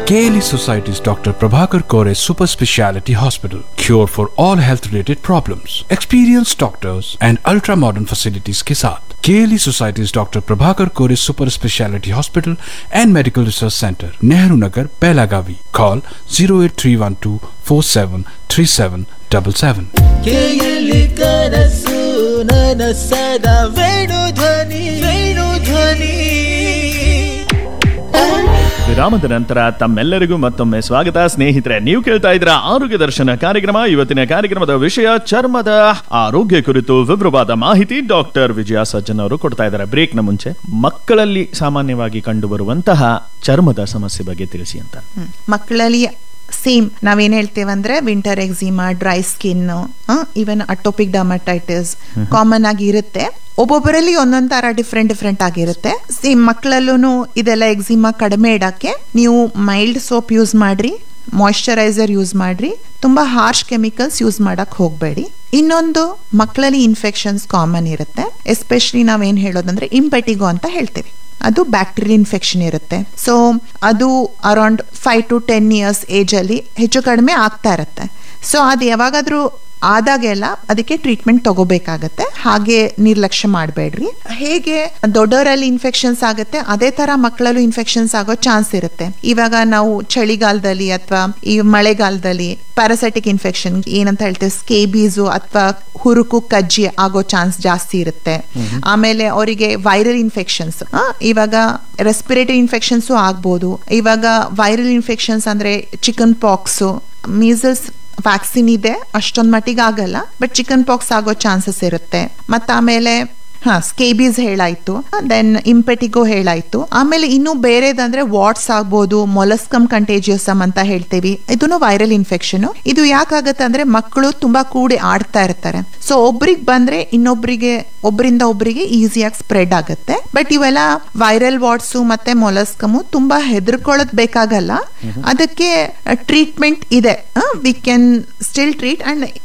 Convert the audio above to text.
KLE Society's Dr. Prabhakar Kore Super Speciality Hospital. Cure for all health-related problems. Experienced doctors and ultra-modern facilities के साथ KLE Society's Dr. Prabhakar Kore Super Speciality Hospital and Medical Research Center, Nehru Nagar, Pelagavi. Call 08312473777. KLE ಕನಸು ನನಸದ ವೇಣುಧ್ವನಿ ವೇಣುಧ್ವನಿ. ವಿರಾಮದ ನಂತರ ತಮ್ಮೆಲ್ಲರಿಗೂ ಮತ್ತೊಮ್ಮೆ ಸ್ವಾಗತ. ಸ್ನೇಹಿತರೆ, ನೀವು ಕೇಳ್ತಾ ಇದ್ರ ಆರೋಗ್ಯ ದರ್ಶನ ಕಾರ್ಯಕ್ರಮ. ಇವತ್ತಿನ ಕಾರ್ಯಕ್ರಮದ ವಿಷಯ ಚರ್ಮದ ಆರೋಗ್ಯ ಕುರಿತು ವಿವರವಾದ ಮಾಹಿತಿ ಡಾಕ್ಟರ್ ವಿಜಯ ಸಜ್ಜನ್ ಅವರು ಕೊಡ್ತಾ ಇದ್ದಾರೆ. ಬ್ರೇಕ್ನ ಮುಂಚೆ ಮಕ್ಕಳಲ್ಲಿ ಸಾಮಾನ್ಯವಾಗಿ ಕಂಡುಬರುವಂತಹ ಚರ್ಮದ ಸಮಸ್ಯೆ ಬಗ್ಗೆ ತಿಳಿಸಿ ಅಂತ. ಮಕ್ಕಳಲ್ಲಿ ಸೇಮ್ ನಾವೇನ್ ಹೇಳ್ತೇವಂದ್ರೆ winter eczema, dry skin, even atopic dermatitis common ಆಗಿ ಇರುತ್ತೆ. ಒಬ್ಬೊಬ್ಬರಲ್ಲಿ ಒಂದೊಂದ್ ತರ ಡಿಫ್ರೆಂಟ್ ಆಗಿರುತ್ತೆ. ಸೇಮ್ ಮಕ್ಕಳಲ್ಲೂ ಇದೆಲ್ಲ ಎಕ್ಸಿಮಾ ಕಡಿಮೆ ಇಡಕ್ಕೆ ನೀವು ಮೈಲ್ಡ್ ಸೋಪ್ ಯೂಸ್ ಮಾಡ್ರಿ, ಮಾಯಿಶ್ಚರೈಸರ್ ಯೂಸ್ ಮಾಡ್ರಿ, ತುಂಬಾ ಹಾರ್ಶ್ ಕೆಮಿಕಲ್ಸ್ ಯೂಸ್ ಮಾಡಕ್ ಹೋಗ್ಬೇಡಿ. ಇನ್ನೊಂದು, ಮಕ್ಕಳಲ್ಲಿ ಇನ್ಫೆಕ್ಷನ್ಸ್ ಕಾಮನ್ ಇರುತ್ತೆ. ಎಸ್ಪೆಷಲಿ ನಾವೇನ್ ಹೇಳೋದಂದ್ರೆ ಇಂಪೆಟಿಗೋ ಅಂತ ಹೇಳ್ತೀವಿ. ಅದು ಬ್ಯಾಕ್ಟೀರಿಯಲ್ ಇನ್ಫೆಕ್ಷನ್ ಇರುತ್ತೆ. ಸೊ ಅದು ಅರೌಂಡ್ 5 to 10 years ಏಜ್ ಅಲ್ಲಿ ಹೆಚ್ಚು ಕಡಿಮೆ ಆಗ್ತಾ ಇರುತ್ತೆ. ಸೊ ಅದು ಯಾವಾಗಾದ್ರೂ ಆದಾಗೆಲ್ಲ ಅದಕ್ಕೆ ಟ್ರೀಟ್ಮೆಂಟ್ ತಗೋಬೇಕಾಗತ್ತೆ. ಹಾಗೆ ನಿರ್ಲಕ್ಷ್ಯ ಮಾಡಬೇಡ್ರಿ. ಹೇಗೆ ದೊಡ್ಡವರಲ್ಲಿ ಇನ್ಫೆಕ್ಷನ್ಸ್ ಆಗುತ್ತೆ ಅದೇ ತರ ಮಕ್ಕಳಲ್ಲೂ ಇನ್ಫೆಕ್ಷನ್ಸ್ ಆಗೋ ಚಾನ್ಸ್ ಇರುತ್ತೆ. ಇವಾಗ ನಾವು ಚಳಿಗಾಲದಲ್ಲಿ ಅಥವಾ ಈ ಮಳೆಗಾಲದಲ್ಲಿ ಪ್ಯಾರಾಸೈಟಿಕ್ ಇನ್ಫೆಕ್ಷನ್ ಏನಂತ ಹೇಳ್ತೇವೆ, ಸ್ಕೇಬೀಸು ಅಥವಾ ಹುರುಕು ಕಜ್ಜಿ ಆಗೋ ಚಾನ್ಸ್ ಜಾಸ್ತಿ ಇರುತ್ತೆ. ಆಮೇಲೆ ಅವರಿಗೆ ವೈರಲ್ ಇನ್ಫೆಕ್ಷನ್ಸ್, ಇವಾಗ ರೆಸ್ಪಿರೇಟರಿ ಇನ್ಫೆಕ್ಷನ್ಸ್ ಆಗ್ಬೋದು. ಇವಾಗ ವೈರಲ್ ಇನ್ಫೆಕ್ಷನ್ಸ್ ಅಂದ್ರೆ ಚಿಕನ್ ಪಾಕ್ಸ್, ಮೀಸಲ್ಸ್ ವ್ಯಾಕ್ಸಿನ್ ಇದೆ, ಅಷ್ಟೊಂದ್ ಮಟ್ಟಿಗೆ ಆಗಲ್ಲ, ಬಟ್ ಚಿಕನ್ ಪಾಕ್ಸ್ ಆಗೋ ಚಾನ್ಸಸ್ ಇರುತ್ತೆ. ಮತ್ತ ಆಮೇಲೆ ಸ್ಕೇಬೀಸ್ ಹೇಳಾಯ್ತು, ದೆನ್ ಇಂಪೆಟಿಗೋ ಹೇಳಾಯ್ತು. ಆಮೇಲೆ ಇನ್ನು ಬೇರೆದಂದ್ರೆ ವಾಟ್ಸ್ ಆಗ್ಬೋದು, ಮೊಲಸ್ಕಮ್ ಕಂಟೇಜಿಯಸಮ್ ಅಂತ ಹೇಳ್ತೇವಿ. ಇದನ್ನು ವೈರಲ್ ಇನ್ಫೆಕ್ಷನ್. ಇದು ಯಾಕಾಗತ್ತೆ ಅಂದ್ರೆ ಮಕ್ಕಳು ತುಂಬಾ ಕೂಡಿ ಆಡ್ತಾ ಇರ್ತಾರೆ. ಸೊ ಒಬ್ರಿಗೆ ಬಂದ್ರೆ ಒಬ್ಬರಿಂದ ಒಬ್ರಿಗೆ ಈಸಿಯಾಗಿ ಸ್ಪ್ರೆಡ್ ಆಗುತ್ತೆ. ಬಟ್ ಇವೆಲ್ಲ ವೈರಲ್ ವಾಟ್ಸು ಮತ್ತೆ ಮೊಲಸ್ಕಮು ತುಂಬಾ ಹೆದರ್ಕೊಳ್ಳೋದ್ ಬೇಕಾಗಲ್ಲ. ಅದಕ್ಕೆ ಟ್ರೀಟ್ಮೆಂಟ್ ಇದೆ. We can still treat and